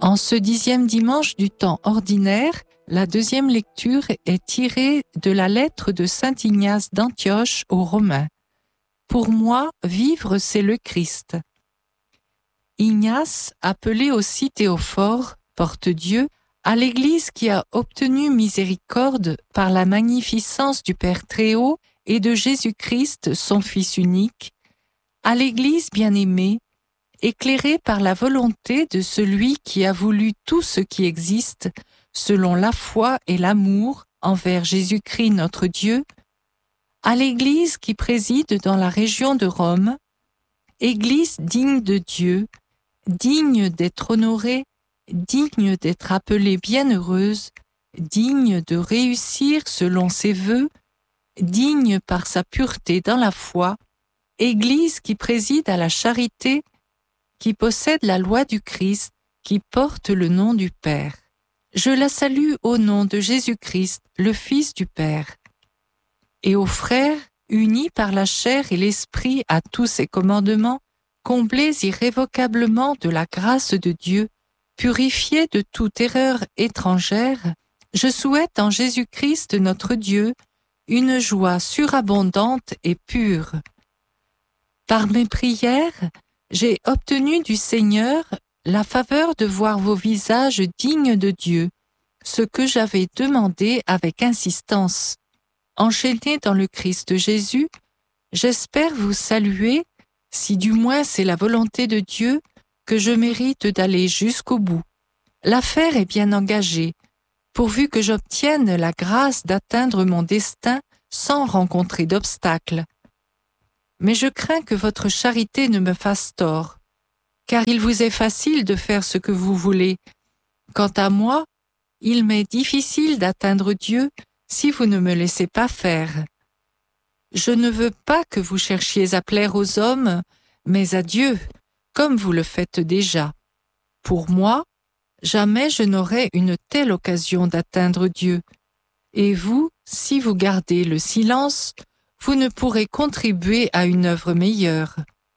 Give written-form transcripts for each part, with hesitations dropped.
En ce 10e dimanche du temps ordinaire, la deuxième lecture est tirée de la lettre de saint Ignace d'Antioche aux Romains. Pour moi, vivre, c'est le Christ. Ignace, appelé aussi Théophore, porte-Dieu, à l'Église qui a obtenu miséricorde par la magnificence du Père Très-Haut et de Jésus-Christ, son Fils unique, à l'Église bien-aimée, éclairée par la volonté de celui qui a voulu tout ce qui existe, selon la foi et l'amour envers Jésus-Christ notre Dieu, à l'Église qui préside dans la région de Rome, Église digne de Dieu, digne d'être honorée, digne d'être appelée bienheureuse, digne de réussir selon ses vœux, digne par sa pureté dans la foi, Église qui préside à la charité, qui possède la loi du Christ, qui porte le nom du Père. Je la salue au nom de Jésus-Christ, le Fils du Père. Et aux frères, unis par la chair et l'esprit à tous ses commandements, comblés irrévocablement de la grâce de Dieu, purifiés de toute erreur étrangère, je souhaite en Jésus-Christ notre Dieu une joie surabondante et pure. Par mes prières, j'ai obtenu du Seigneur la faveur de voir vos visages dignes de Dieu, ce que j'avais demandé avec insistance. Enchaîné dans le Christ Jésus, j'espère vous saluer, si du moins c'est la volonté de Dieu que je mérite d'aller jusqu'au bout. L'affaire est bien engagée, pourvu que j'obtienne la grâce d'atteindre mon destin sans rencontrer d'obstacles. Mais je crains que votre charité ne me fasse tort, car il vous est facile de faire ce que vous voulez. Quant à moi, il m'est difficile d'atteindre Dieu si vous ne me laissez pas faire. Je ne veux pas que vous cherchiez à plaire aux hommes, mais à Dieu, comme vous le faites déjà. Pour moi, jamais je n'aurai une telle occasion d'atteindre Dieu. Et vous, si vous gardez le silence, vous ne pourrez contribuer à une œuvre meilleure.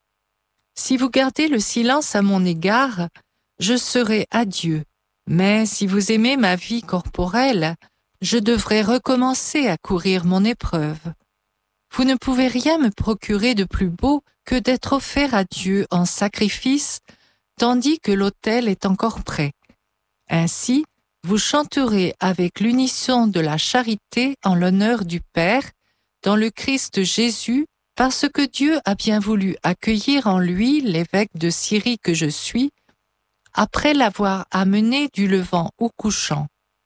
Si vous gardez le silence à mon égard, je serai à Dieu. Mais si vous aimez ma vie corporelle, je devrais recommencer à courir mon épreuve. Vous ne pouvez rien me procurer de plus beau que d'être offert à Dieu en sacrifice, tandis que l'autel est encore prêt. Ainsi, vous chanterez avec l'unisson de la charité en l'honneur du Père, dans le Christ Jésus, parce que Dieu a bien voulu accueillir en lui l'évêque de Syrie que je suis, après l'avoir amené du levant au couchant.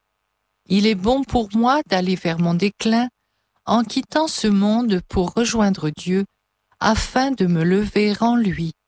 Il est bon pour moi d'aller vers mon déclin, en quittant ce monde pour rejoindre Dieu, afin de me lever en lui.